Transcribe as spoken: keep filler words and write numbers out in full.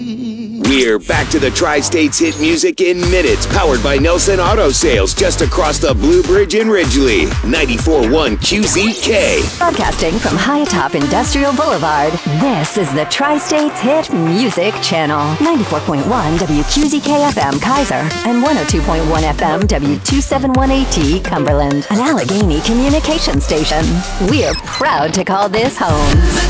We're back to the Tri-States hit music in minutes, powered by Nelson Auto Sales, just across the Blue Bridge in Ridgely. ninety-four point one Q Z K. Broadcasting from high atop Industrial Boulevard, this is the Tri-States Hit Music Channel. ninety-four point one W Q Z K F M Kaiser and one oh two point one F M W two seventy-one A T Cumberland. An Allegheny communication station. We're proud to call this home.